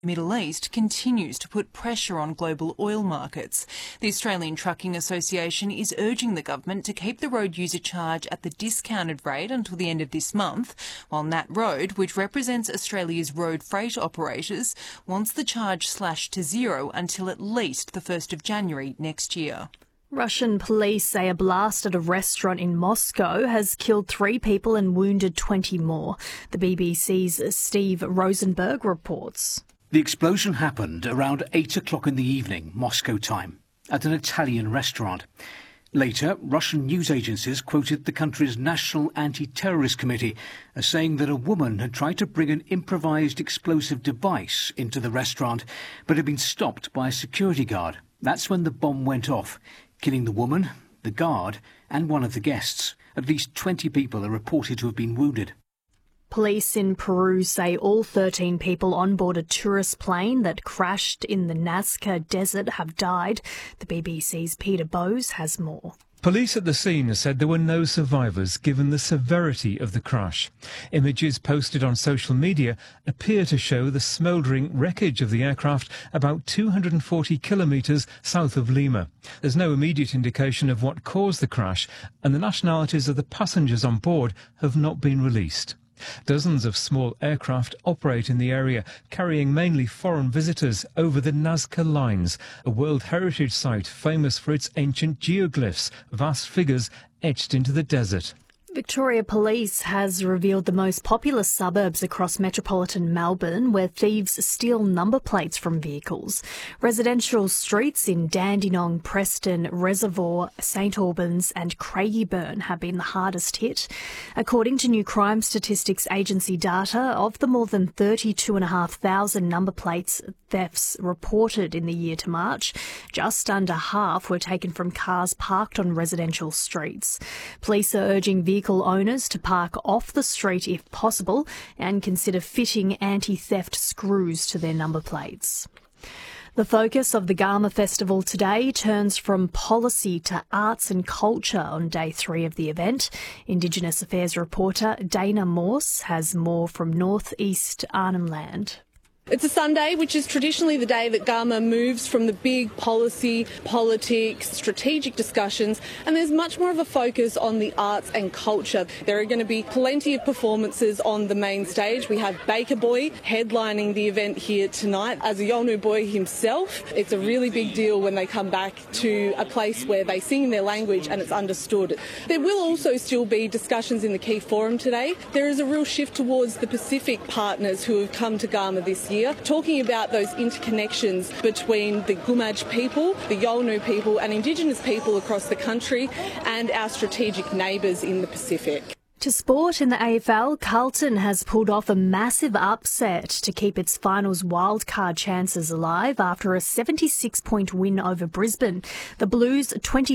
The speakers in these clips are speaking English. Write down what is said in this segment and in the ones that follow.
The Middle East continues to put pressure on global oil markets. The Australian Trucking Association is urging the government to keep the road user charge at the discounted rate until the end of this month, while Nat Road, which represents Australia's road freight operators, wants the charge slashed to zero until at least the 1st of January next year. Russian police say a blast at a restaurant in Moscow has killed 3 people and wounded 20 more. The BBC's Steve Rosenberg reports. The explosion happened around 8 o'clock in the evening, Moscow time, at an Italian restaurant. Later, Russian news agencies quoted the country's National Anti-Terrorist Committee as saying that a woman had tried to bring an improvised explosive device into the restaurant, but had been stopped by a security guard. That's when the bomb went off, killing the woman, the guard, and one of the guests. At least 20 people are reported to have been wounded. Police in Peru say all 13 people on board a tourist plane that crashed in the Nazca Desert have died. The BBC's Peter Bowes has more. Police at the scene said there were no survivors given the severity of the crash. Images posted on social media appear to show the smouldering wreckage of the aircraft about 240 kilometres south of Lima. There's no immediate indication of what caused the crash, and the nationalities of the passengers on board have not been released. Dozens of small aircraft operate in the area, carrying mainly foreign visitors over the Nazca Lines, a World Heritage Site famous for its ancient geoglyphs, vast figures etched into the desert. Victoria Police has revealed the most populous suburbs across metropolitan Melbourne where thieves steal number plates from vehicles. Residential streets in Dandenong, Preston, Reservoir, St Albans and Craigieburn have been the hardest hit. According to new crime statistics agency data, of the more than 32,500 number plates thefts reported in the year to March, just under half were taken from cars parked on residential streets. Police are urging vehicle owners to park off the street if possible and consider fitting anti-theft screws to their number plates. The focus of the Garma Festival today turns from policy to arts and culture on day 3 of the event. Indigenous Affairs reporter Dana Morse has more from North East Arnhem Land. It's a Sunday, which is traditionally the day that Garma moves from the big policy, politics, strategic discussions, and there's much more of a focus on the arts and culture. There are going to be plenty of performances on the main stage. We have Baker Boy headlining the event here tonight. As a Yolngu boy himself, it's a really big deal when they come back to a place where they sing in their language and it's understood. There will also still be discussions in the key forum today. There is a real shift towards the Pacific partners who have come to Garma this year, talking about those interconnections between the Gumaj people, the Yolngu people and Indigenous people across the country and our strategic neighbours in the Pacific. To sport in the AFL, Carlton has pulled off a massive upset to keep its finals wildcard chances alive after a 76-point win over Brisbane. The Blues'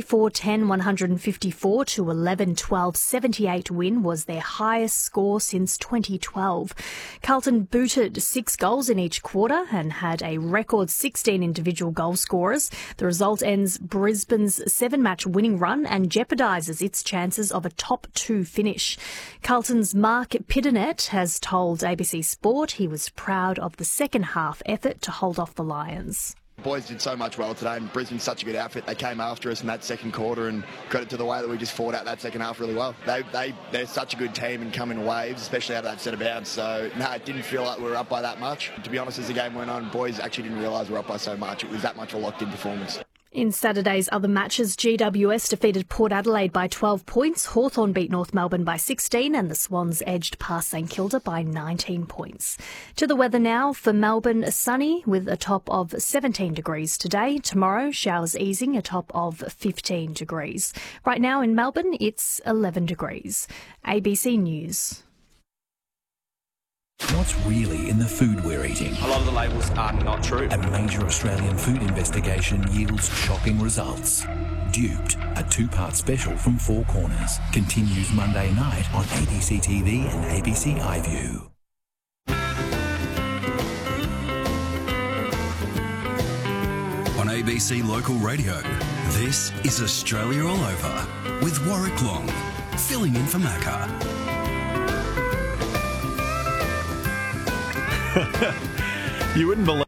24-10-154 to 11-12-78 win was their highest score since 2012. Carlton booted 6 goals in each quarter and had a record 16 individual goal scorers. The result ends Brisbane's 7-match winning run and jeopardises its chances of a top 2 finish. Carlton's Mark Pidenet has told ABC Sport he was proud of the second half effort to hold off the Lions. The boys did so much well today and Brisbane's such a good outfit. They came after us in that second quarter and credit to the way that we just fought out that second half really well. They're such a good team and come in waves, especially out of that set of bounds. So, no, it didn't feel like we were up by that much. To be honest, as the game went on, boys actually didn't realise we were up by so much. It was that much a locked-in performance. In Saturday's other matches, GWS defeated Port Adelaide by 12 points, Hawthorn beat North Melbourne by 16 and the Swans edged past St Kilda by 19 points. To the weather now. For Melbourne, sunny with a top of 17 degrees today. Tomorrow, showers easing, a top of 15 degrees. Right now in Melbourne, it's 11 degrees. ABC News. What's really in the food we're eating? A lot of the labels are not true. A major Australian food investigation yields shocking results. Duped, a 2-part special from Four Corners, continues Monday night on ABC TV and ABC iView. On ABC Local Radio, this is Australia All Over with Warwick Long, filling in for Macca. You wouldn't believe